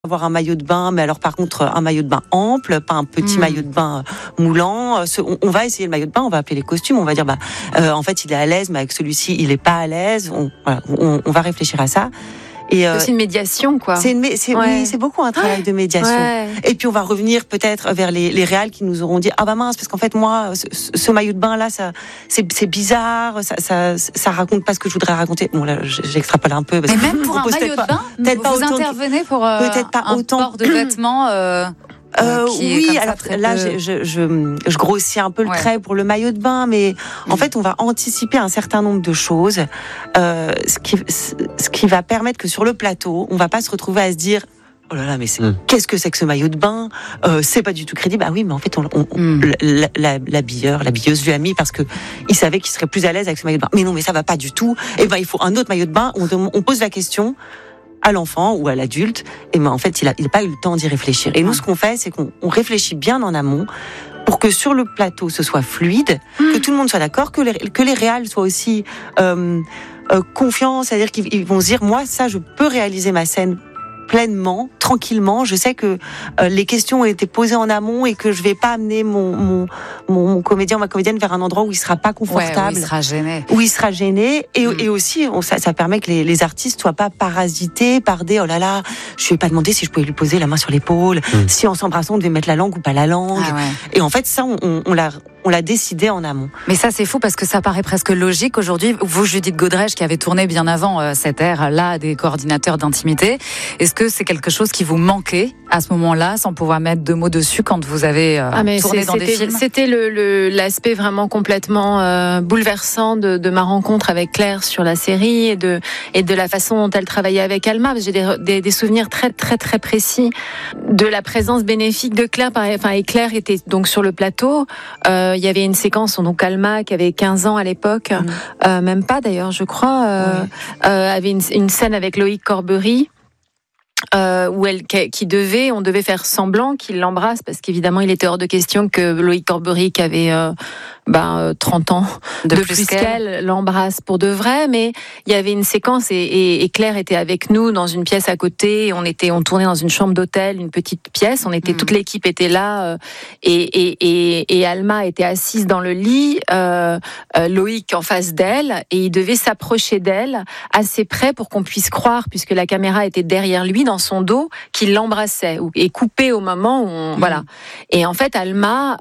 avoir un maillot de bain, mais alors par contre un maillot de bain ample, pas un petit maillot de bain moulant. On va essayer le maillot de bain, on va appeler les costumes, on va dire en fait il est à l'aise, mais avec celui-ci il est pas à l'aise. On va réfléchir à ça. Et c'est aussi une médiation, quoi. Oui, c'est beaucoup un travail de médiation. Ouais. Et puis on va revenir peut-être vers les réals qui nous auront dit ah bah mince, parce qu'en fait moi ce maillot de bain là c'est bizarre, ça raconte pas ce que je voudrais raconter. Bon là j'extrapole un peu. Parce mais même pour un maillot de bain, vous intervenez pour peut-être pas autant port de vêtements. Oui, alors là, je grossis un peu le trait pour le maillot de bain, mais en fait, on va anticiper un certain nombre de choses, ce qui va permettre que sur le plateau, on va pas se retrouver à se dire oh là là, mais qu'est-ce que c'est que ce maillot de bain ? C'est pas du tout crédible. Ah oui, mais en fait, l'habilleuse lui a mis parce que il savait qu'il serait plus à l'aise avec ce maillot de bain. Mais non, mais ça va pas du tout. Et ben, il faut un autre maillot de bain. On pose la question à l'enfant ou à l'adulte, et ben en fait il a pas eu le temps d'y réfléchir. Et nous ce qu'on fait, c'est qu'on réfléchit bien en amont pour que sur le plateau ce soit fluide, que tout le monde soit d'accord, que les réals soient aussi confiants, c'est-à-dire qu'ils vont se dire moi ça je peux réaliser ma scène pleinement, tranquillement. Je sais que les questions ont été posées en amont et que je vais pas amener mon comédien ou ma comédienne vers un endroit où il sera pas confortable, où il sera gêné. Et aussi, ça permet que les artistes soient pas parasités par des oh là là, je lui ai pas demandé si je pouvais lui poser la main sur l'épaule, si en s'embrassant on devait mettre la langue ou pas la langue. Et en fait, ça, on l'a décidé en amont. Mais ça, c'est fou parce que ça paraît presque logique aujourd'hui. Vous, Judith Godrèche, qui avez tourné bien avant cette ère-là des coordinateurs d'intimité, est-ce que c'est quelque chose qui vous manquait à ce moment-là, sans pouvoir mettre deux mots dessus quand vous avez tourné dans des films ? C'était l'aspect vraiment complètement bouleversant de ma rencontre avec Claire sur la série et de la façon dont elle travaillait avec Alma. J'ai des souvenirs très très très précis de la présence bénéfique de Claire. Et Claire était donc sur le plateau. Il y avait une séquence, donc Alma, qui avait 15 ans à l'époque, même pas d'ailleurs, je crois, avait une scène avec Loïc Corbery, où on devait faire semblant qu'il l'embrasse, parce qu'évidemment, il était hors de question que Loïc Corbery, qui avait 30 ans de plus qu'elle, l'embrasse pour de vrai. Mais il y avait une séquence et Claire était avec nous dans une pièce à côté. On tournait dans une chambre d'hôtel, une petite pièce. Toute l'équipe était là, et Alma était assise dans le lit, Loïc en face d'elle, et il devait s'approcher d'elle assez près pour qu'on puisse croire, puisque la caméra était derrière lui, dans son dos, qu'il l'embrassait et coupé au moment où voilà. Et en fait, Alma,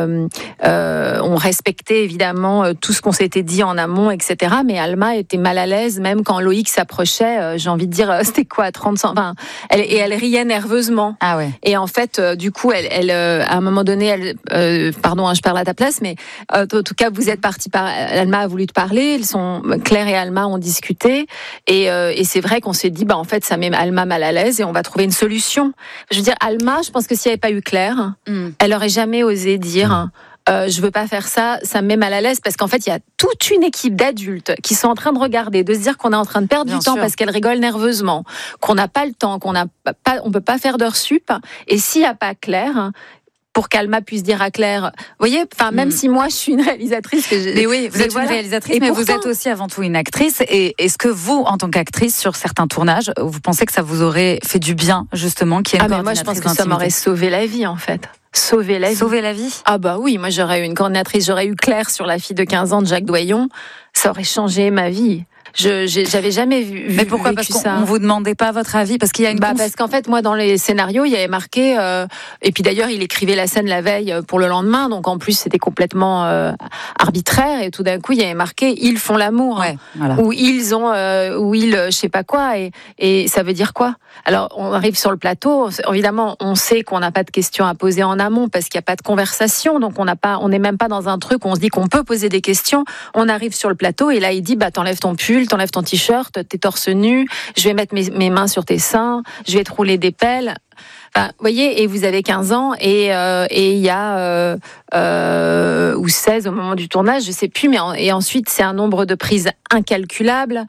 on respectait évidemment tout ce qu'on s'était dit en amont, etc. Mais Alma était mal à l'aise, même quand Loïc s'approchait. J'ai envie de dire, c'était quoi, 30 ans, elle riait nerveusement. Ah ouais. Et en fait, du coup, elle à un moment donné, pardon, je parle à ta place, mais en tout cas, vous êtes partis Alma a voulu te parler. Claire et Alma ont discuté, et c'est vrai qu'on s'est dit, en fait, ça met Alma mal à l'aise et on va trouver une solution. Je veux dire, Alma, je pense que s'il n'y avait pas eu Claire, elle aurait jamais osé dire je veux pas faire ça, ça me met mal à l'aise, parce qu'en fait il y a toute une équipe d'adultes qui sont en train de regarder, de se dire qu'on est en train de perdre du temps parce qu'elle rigole nerveusement, qu'on n'a pas le temps, on peut pas faire d'heures sup, et s'il n'y a pas Claire, pour qu'Alma puisse dire à Claire, vous voyez, même si moi je suis une réalisatrice, mais oui, vous êtes une réalisatrice, mais vous êtes aussi avant tout une actrice. Et est-ce que vous, en tant qu'actrice, sur certains tournages, vous pensez que ça vous aurait fait du bien, justement, qu'il y ait une coordinatrice d'intimité ? Moi, je pense que ça m'aurait sauvé la vie, en fait. Sauver la vie. Ah bah oui, moi j'aurais eu une coordinatrice, j'aurais eu Claire sur La fille de 15 ans de Jacques Doyon, ça aurait changé ma vie. J'avais jamais vu. Mais pourquoi ? Parce qu'on vous demandait pas votre avis, parce qu'il y a parce qu'en fait, moi, dans les scénarios, il y avait marqué, et puis d'ailleurs, il écrivait la scène la veille pour le lendemain, donc en plus, c'était complètement arbitraire, et tout d'un coup, il y avait marqué, ils font l'amour, ou ils ont, je sais pas quoi, et ça veut dire quoi ? Alors, on arrive sur le plateau, évidemment, on sait qu'on n'a pas de questions à poser en amont, parce qu'il n'y a pas de conversation, donc on n'est même pas dans un truc où on se dit qu'on peut poser des questions. On arrive sur le plateau, et là, il dit, t'enlèves ton pull, t'enlèves ton t-shirt, t'es torse nu, je vais mettre mes mains sur tes seins, je vais te rouler des pelles. Vous voyez, et vous avez 15 ans, et il y a ou 16 au moment du tournage, je sais plus, et ensuite c'est un nombre de prises incalculable,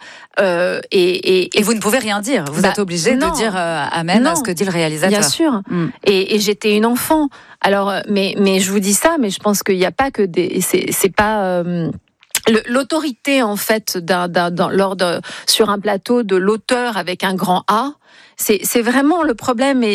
et vous ne pouvez rien dire. Vous êtes obligé de dire amen à ce que dit le réalisateur. Bien sûr. Et j'étais une enfant. Alors, mais je vous dis ça, mais je pense qu'il n'y a pas que c'est pas l'autorité en fait sur un plateau de l'auteur avec un grand A, c'est vraiment le problème.